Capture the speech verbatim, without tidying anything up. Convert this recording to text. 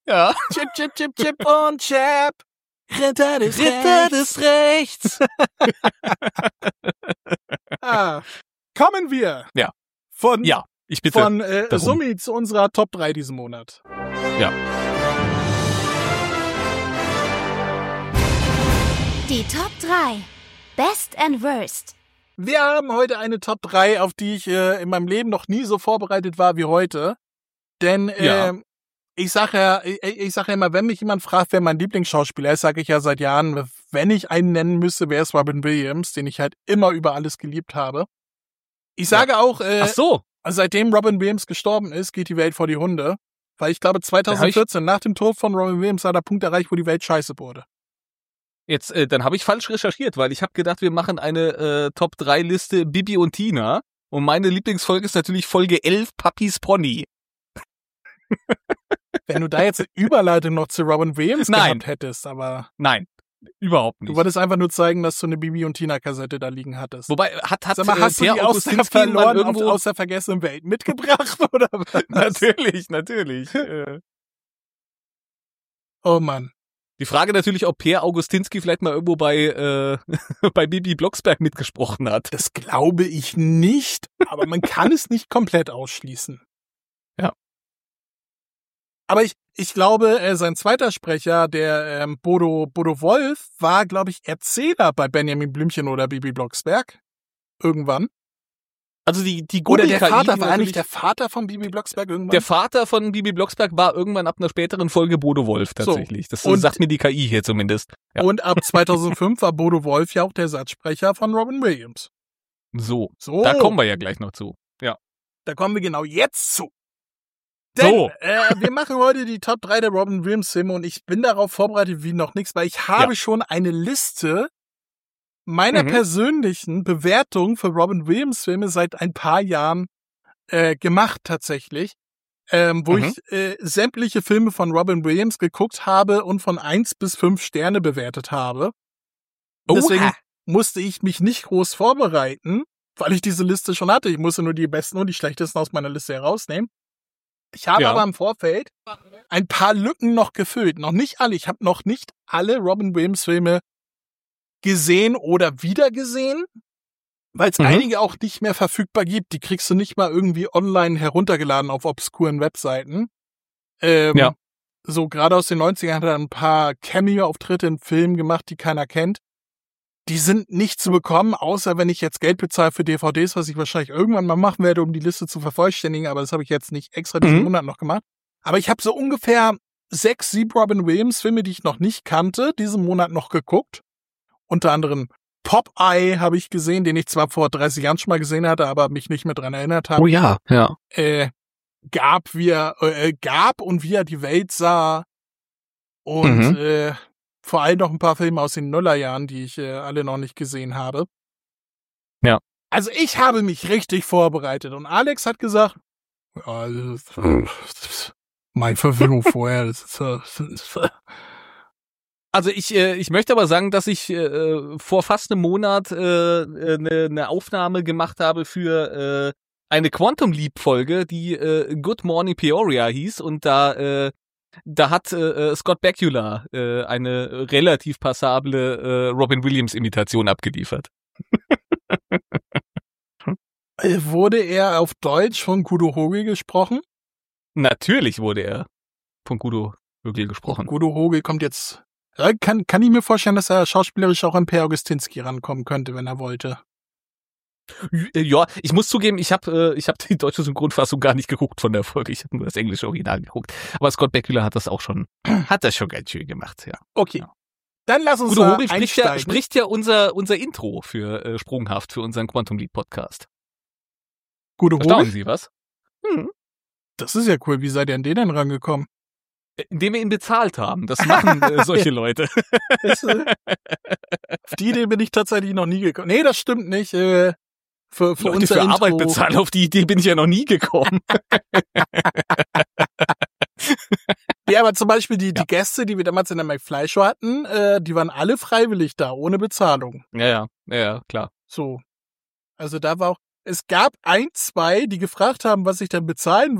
Ja. Chip, Chip, Chip, Chip und Chap. Ritter des Ritter Rechts. des Rechts. Ah, kommen wir Ja. von, Ja, ich bitte. von äh, darum. Summi zu unserer Top drei diesen Monat. Ja. Die Top drei. Best and Worst. Wir haben heute eine Top drei, auf die ich äh, in meinem Leben noch nie so vorbereitet war wie heute. Denn äh, Ja. ich sage ja, ich, ich sage ja immer, wenn mich jemand fragt, wer mein Lieblingsschauspieler ist, sage ich ja seit Jahren, wenn ich einen nennen müsste, wäre es Robin Williams, den ich halt immer über alles geliebt habe. Ich sage ja. auch, äh, Ach so. seitdem Robin Williams gestorben ist, geht die Welt vor die Hunde. Weil ich glaube, zwanzig vierzehn, nach dem Tod von Robin Williams, war der Punkt erreicht, wo die Welt scheiße wurde. Jetzt, äh, dann habe ich falsch recherchiert, weil ich habe gedacht, wir machen eine äh, Top drei Liste Bibi und Tina. Und meine Lieblingsfolge ist natürlich Folge elf, Papis Pony. Wenn du da jetzt eine Überleitung noch zu Robin Williams Nein. gehabt hättest, aber Nein, überhaupt nicht. du wolltest einfach nur zeigen, dass du eine Bibi und Tina Kassette da liegen hattest. Wobei, hat, hat Sag mal, hast äh, du Per die aus der Augustinski mal verloren, irgendwo... aus der vergessenen Welt mitgebracht, oder was? Natürlich, natürlich. äh, Oh Mann. Die Frage natürlich, ob Per Augustinski vielleicht mal irgendwo bei, äh, bei Bibi Blocksberg mitgesprochen hat. Das glaube ich nicht, aber man kann es nicht komplett ausschließen. Ja. Aber ich, ich glaube, äh, sein zweiter Sprecher, der ähm, Bodo, Bodo Wolf, war, glaube ich, Erzähler bei Benjamin Blümchen oder Bibi Blocksberg. Irgendwann. Also die, die Oder gute der K I, Vater, die war er nicht natürlich- der Vater von Bibi Blocksberg irgendwann? Der Vater von Bibi Blocksberg war irgendwann ab einer späteren Folge Bodo Wolf tatsächlich. Das Und- sagt mir die K I hier zumindest. Ja. Und ab zweitausendfünf war Bodo Wolf ja auch der Ersatzsprecher von Robin Williams. So, So, da kommen wir ja gleich noch zu. Ja. da kommen wir genau jetzt zu. Denn, So. äh, wir machen heute die Top drei der Robin Williams Filme und ich bin darauf vorbereitet wie noch nichts, weil ich habe Ja. schon eine Liste meiner Mhm. persönlichen Bewertung für Robin Williams Filme seit ein paar Jahren äh, gemacht tatsächlich, ähm, wo Mhm. ich äh, sämtliche Filme von Robin Williams geguckt habe und von eins bis fünf Sterne bewertet habe. Deswegen Oha. musste ich mich nicht groß vorbereiten, weil ich diese Liste schon hatte. Ich musste nur die besten und die schlechtesten aus meiner Liste herausnehmen. Ich habe Ja. aber im Vorfeld ein paar Lücken noch gefüllt. Noch nicht alle. Ich habe noch nicht alle Robin Williams Filme gesehen oder wiedergesehen, weil es Mhm. einige auch nicht mehr verfügbar gibt. Die kriegst du nicht mal irgendwie online heruntergeladen auf obskuren Webseiten. Ähm, Ja. So gerade aus den neunzigern hat er ein paar Cameo-Auftritte in Filmen gemacht, die keiner kennt. Die sind nicht zu bekommen, außer wenn ich jetzt Geld bezahle für D V Ds, was ich wahrscheinlich irgendwann mal machen werde, um die Liste zu vervollständigen, aber das habe ich jetzt nicht extra diesen Mhm. Monat noch gemacht. Aber ich habe so ungefähr sechs, sieben Robin Williams Filme, die ich noch nicht kannte, diesen Monat noch geguckt. Unter anderem Popeye habe ich gesehen, den ich zwar vor dreißig Jahren schon mal gesehen hatte, aber mich nicht mehr dran erinnert habe. Oh ja, ja. Äh, gab, wie er, äh, gab und wie er die Welt sah. Und Mhm. äh, vor allem noch ein paar Filme aus den Nullerjahren, die ich äh, alle noch nicht gesehen habe. Ja. Also ich habe mich richtig vorbereitet und Alex hat gesagt, ja, das ist mein Verfilmung vorher. Das ist, das ist, Also ich, äh, ich möchte aber sagen, dass ich äh, vor fast einem Monat eine äh, ne, ne Aufnahme gemacht habe für äh, eine Quantum Leap Folge, die äh, Good Morning Peoria hieß und da äh, da hat äh, Scott Bakula äh, eine relativ passable äh, Robin Williams Imitation abgeliefert. äh, wurde er auf Deutsch von Kudo Hoge gesprochen? Natürlich wurde er von Kudo wirklich gesprochen. Kudo Hoge kommt jetzt. Ja, kann, kann ich mir vorstellen, dass er schauspielerisch auch an Per Augustinski rankommen könnte, wenn er wollte. Ja, ich muss zugeben, ich habe äh, ich habe die deutsche Synchronfassung gar nicht geguckt von der Folge. Ich habe nur das englische Original geguckt. Aber Scott Bakula hat das auch schon, hat das schon ganz schön gemacht, ja. Okay. Ja. Dann lass uns Kudo mal Hogel spricht ja, einsteigen. spricht ja unser unser Intro für äh, Sprunghaft für unseren Quantum Leap Podcast. Kudo Verstauen Hogel? Sie was? Hm. Das ist ja cool. Wie seid ihr an den denn rangekommen? Indem wir ihn bezahlt haben. Das machen äh, solche Leute. Das, äh, auf die Idee bin ich tatsächlich noch nie gekommen. Nee, das stimmt nicht. Äh, für für Leute unser für Intro. Arbeit bezahlen, auf die Idee bin ich ja noch nie gekommen. Ja, aber zum Beispiel die, Ja. die Gäste, die wir damals in der McFly Show hatten, äh, die waren alle freiwillig da, ohne Bezahlung. ja, ja, ja, ja, klar. So. Also da war auch, es gab ein, zwei, die gefragt haben, was ich dann bezahlen